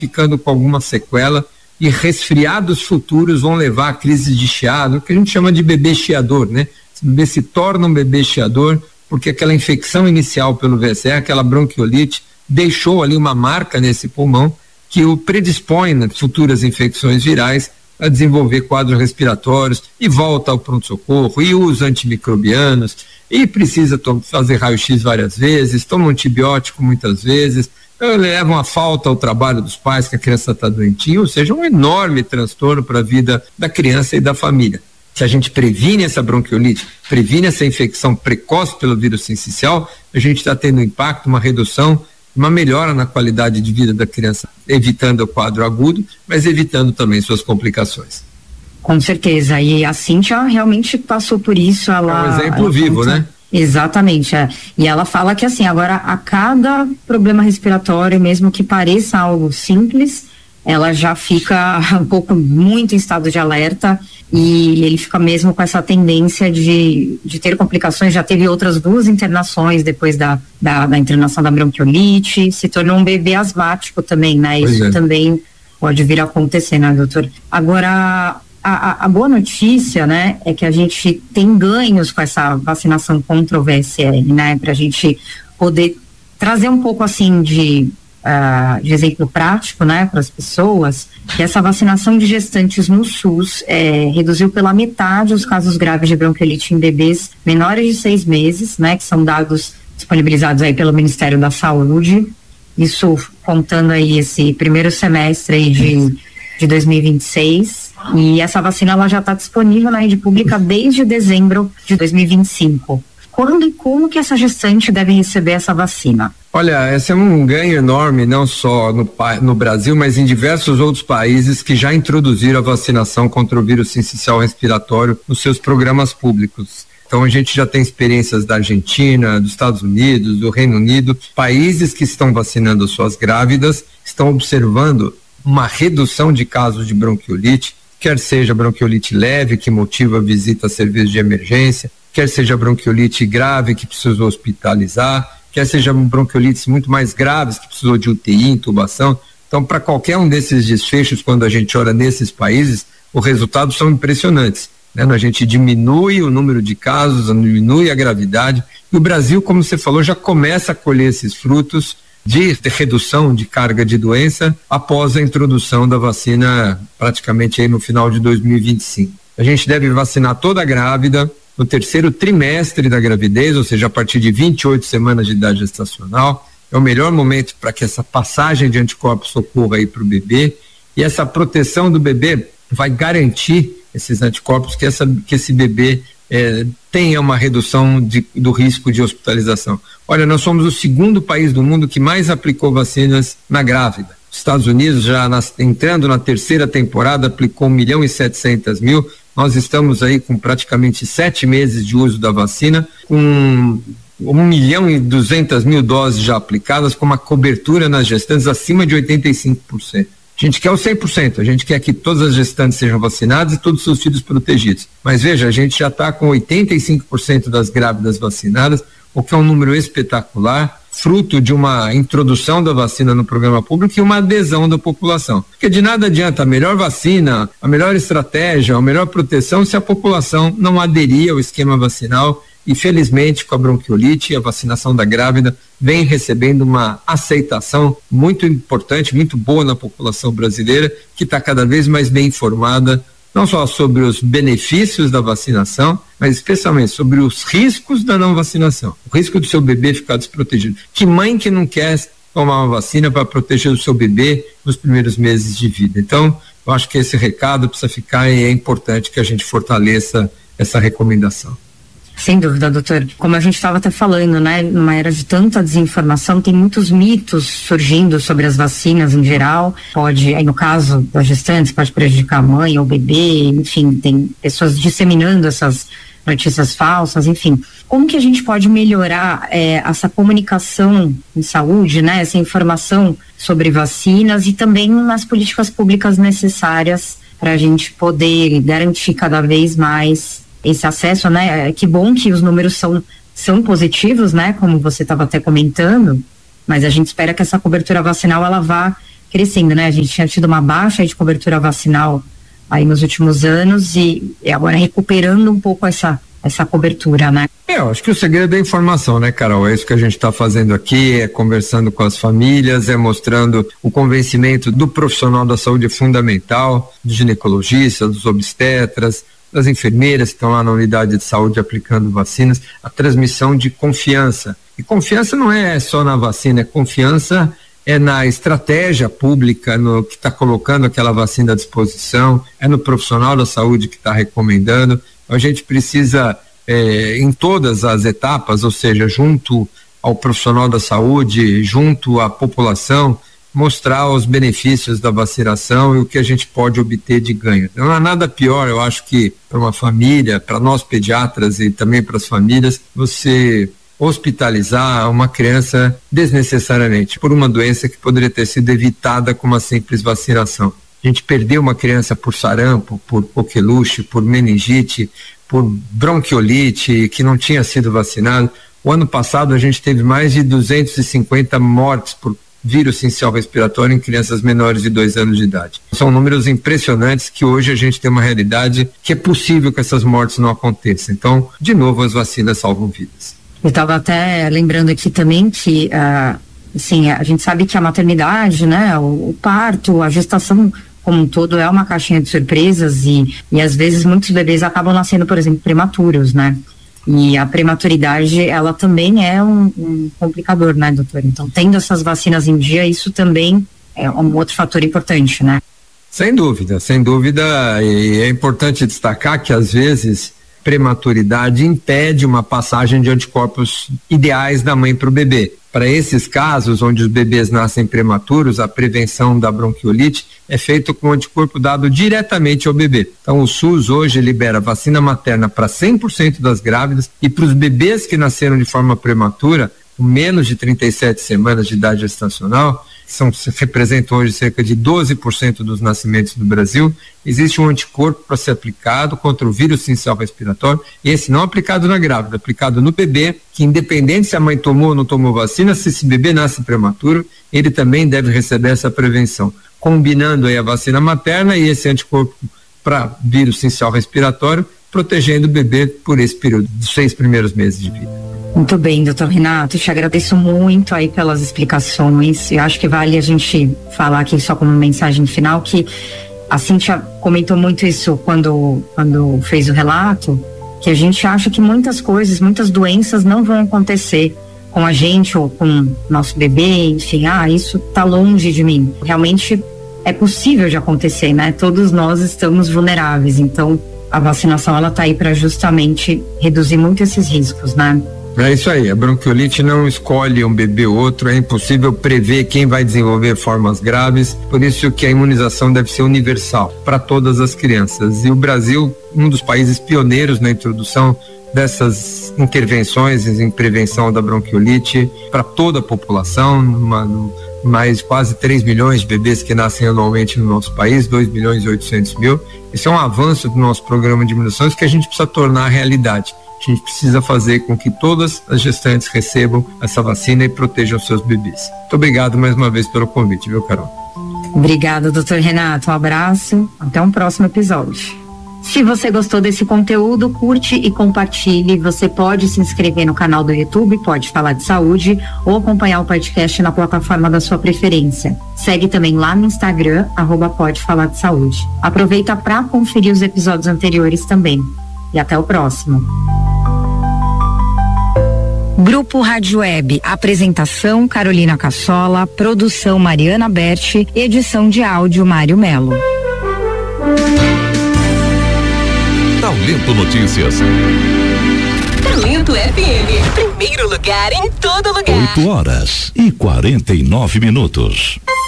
ficando com alguma sequela, e resfriados futuros vão levar a crise de chiado, que a gente chama de bebê chiador, né? Esse bebê se torna um bebê chiador porque aquela infecção inicial pelo VSE, aquela bronquiolite, deixou ali uma marca nesse pulmão que o predispõe nas futuras infecções virais a desenvolver quadros respiratórios, e volta ao pronto-socorro, e usa antimicrobianos, e precisa fazer raio-x várias vezes, toma um antibiótico muitas vezes, levam a falta ao trabalho dos pais, que a criança está doentinha, ou seja, um enorme transtorno para a vida da criança e da família. Se a gente previne essa bronquiolite, previne essa infecção precoce pelo vírus sincicial, a gente está tendo impacto, uma redução, uma melhora na qualidade de vida da criança, evitando o quadro agudo, mas evitando também suas complicações. Com certeza, e a Cíntia realmente passou por isso. Ela, é um exemplo vivo, né? Exatamente, e ela fala que assim, agora a cada problema respiratório, mesmo que pareça algo simples, ela já fica um pouco muito em estado de alerta, e ele fica mesmo com essa tendência de ter complicações. Já teve outras 2 internações depois da internação da bronquiolite, se tornou um bebê asmático também, né? Isso também pode vir a acontecer, né, doutor? Agora, a boa notícia, né, é que a gente tem ganhos com essa vacinação contra o VSR, né, pra gente poder trazer um pouco assim de exemplo prático, né, para as pessoas, que essa vacinação de gestantes no SUS reduziu pela metade os casos graves de bronquiolite em bebês menores de 6 meses, né, que são dados disponibilizados aí pelo Ministério da Saúde, isso contando aí esse primeiro semestre aí de 2026, e essa vacina ela já está disponível na rede pública desde dezembro de 2025. Quando e como que essa gestante deve receber essa vacina? Olha, esse é um ganho enorme, não só no Brasil, mas em diversos outros países que já introduziram a vacinação contra o vírus sincicial respiratório nos seus programas públicos. Então a gente já tem experiências da Argentina, dos Estados Unidos, do Reino Unido. Países que estão vacinando suas grávidas estão observando uma redução de casos de bronquiolite, quer seja bronquiolite leve, que motiva a visita a serviços de emergência, quer seja bronquiolite grave, que precisou hospitalizar, quer seja bronquiolites muito mais graves, que precisou de UTI, intubação. Então, para qualquer um desses desfechos, quando a gente olha nesses países, os resultados são impressionantes, né? A gente diminui o número de casos, diminui a gravidade, e o Brasil, como você falou, já começa a colher esses frutos de redução de carga de doença após a introdução da vacina praticamente aí no final de 2025. A gente deve vacinar toda a grávida no terceiro trimestre da gravidez, ou seja, a partir de 28 semanas de idade gestacional. É o melhor momento para que essa passagem de anticorpos ocorra aí para o bebê, e essa proteção do bebê vai garantir esses anticorpos, que esse bebê tenha uma redução do risco de hospitalização. Olha, nós somos o segundo país do mundo que mais aplicou vacinas na grávida. Os Estados Unidos, já entrando na terceira temporada, aplicou 1.700.000. Nós estamos aí com praticamente 7 meses de uso da vacina, com 1.200.000 doses já aplicadas, com uma cobertura nas gestantes acima de 85%. A gente quer o 100%, a gente quer que todas as gestantes sejam vacinadas e todos os seus filhos protegidos. Mas veja, a gente já está com 85% das grávidas vacinadas, o que é um número espetacular, fruto de uma introdução da vacina no programa público e uma adesão da população. Porque de nada adianta a melhor vacina, a melhor estratégia, a melhor proteção se a população não aderir ao esquema vacinal. E felizmente, com a bronquiolite, a vacinação da grávida vem recebendo uma aceitação muito importante, muito boa na população brasileira, que está cada vez mais bem informada, não só sobre os benefícios da vacinação, mas especialmente sobre os riscos da não vacinação. O risco do seu bebê ficar desprotegido. Que mãe que não quer tomar uma vacina para proteger o seu bebê nos primeiros meses de vida? Então, eu acho que esse recado precisa ficar, e é importante que a gente fortaleça essa recomendação. Sem dúvida, doutor. Como a gente estava até falando, né, numa era de tanta desinformação, tem muitos mitos surgindo sobre as vacinas em geral. Pode, aí no caso das gestantes, pode prejudicar a mãe ou o bebê, enfim, tem pessoas disseminando essas notícias falsas, enfim. Como que a gente pode melhorar essa comunicação em saúde, né, essa informação sobre vacinas e também nas políticas públicas necessárias para a gente poder garantir cada vez mais esse acesso, né? Que bom que os números são positivos, né? Como você estava até comentando, mas a gente espera que essa cobertura vacinal ela vá crescendo, né? A gente tinha tido uma baixa de cobertura vacinal aí nos últimos anos e agora recuperando um pouco essa cobertura, né? Eu acho que o segredo é a informação, né, Carol? É isso que a gente está fazendo aqui, é conversando com as famílias, é mostrando o convencimento do profissional da saúde fundamental, do ginecologista, dos obstetras, das enfermeiras que estão lá na unidade de saúde aplicando vacinas, a transmissão de confiança. E confiança não é só na vacina, confiança é na estratégia pública, no que está colocando aquela vacina à disposição, é no profissional da saúde que está recomendando. A gente precisa, em todas as etapas, ou seja, junto ao profissional da saúde, junto à população, mostrar os benefícios da vacinação e o que a gente pode obter de ganho. Não há nada pior, eu acho, que para uma família, para nós pediatras e também para as famílias, você hospitalizar uma criança desnecessariamente por uma doença que poderia ter sido evitada com uma simples vacinação. A gente perdeu uma criança por sarampo, por coqueluche, por meningite, por bronquiolite, que não tinha sido vacinado. O ano passado a gente teve mais de 250 mortes por vírus sincicial respiratório em crianças menores de 2 anos de idade. São números impressionantes que hoje a gente tem uma realidade que é possível que essas mortes não aconteçam. Então, de novo, as vacinas salvam vidas. Eu estava até lembrando aqui também que, assim, a gente sabe que a maternidade, né, o parto, a gestação como um todo é uma caixinha de surpresas e às vezes muitos bebês acabam nascendo, por exemplo, prematuros, né? E a prematuridade, ela também é um complicador, né, doutor? Então, tendo essas vacinas em dia, isso também é um outro fator importante, né? Sem dúvida, sem dúvida. E é importante destacar que, às vezes, prematuridade impede uma passagem de anticorpos ideais da mãe para o bebê. Para esses casos, onde os bebês nascem prematuros, a prevenção da bronquiolite é feita com anticorpo dado diretamente ao bebê. Então, o SUS hoje libera vacina materna para 100% das grávidas e para os bebês que nasceram de forma prematura, com menos de 37 semanas de idade gestacional, representam hoje cerca de 12% dos nascimentos no Brasil, existe um anticorpo para ser aplicado contra o vírus sincicial respiratório, e esse não aplicado na grávida, aplicado no bebê, que independente se a mãe tomou ou não tomou vacina, se esse bebê nasce prematuro, ele também deve receber essa prevenção, combinando aí a vacina materna e esse anticorpo para vírus sincicial respiratório, protegendo o bebê por esse período, dos 6 primeiros meses de vida. Muito bem, doutor Renato, te agradeço muito aí pelas explicações. Eu acho que vale a gente falar aqui só como mensagem final que a Cíntia comentou muito isso quando fez o relato, que a gente acha que muitas coisas, muitas doenças não vão acontecer com a gente ou com nosso bebê, enfim, isso tá longe de mim. Realmente é possível de acontecer, né? Todos nós estamos vulneráveis, então a vacinação ela tá aí para justamente reduzir muito esses riscos, né? É isso aí, a bronquiolite não escolhe um bebê ou outro, é impossível prever quem vai desenvolver formas graves, por isso que a imunização deve ser universal para todas as crianças. E o Brasil, um dos países pioneiros na introdução dessas intervenções em prevenção da bronquiolite para toda a população, mais quase 3 milhões de bebês que nascem anualmente no nosso país, 2.800.000. Esse é um avanço do nosso programa de imunizações que a gente precisa tornar realidade. A gente precisa fazer com que todas as gestantes recebam essa vacina e protejam seus bebês. Muito obrigado mais uma vez pelo convite, viu, Carol? Obrigada, doutor Renato. Um abraço. Até um próximo episódio. Se você gostou desse conteúdo, curte e compartilhe. Você pode se inscrever no canal do YouTube, Pode Falar de Saúde, ou acompanhar o podcast na plataforma da sua preferência. Segue também lá no Instagram, @Pode Falar de Saúde. Aproveita para conferir os episódios anteriores também. E até o próximo. Grupo Rádio Web, apresentação Carolina Cassola, produção Mariana Berti, edição de áudio Mário Melo. Talento Notícias. Talento FM, primeiro lugar em todo lugar. 8h49.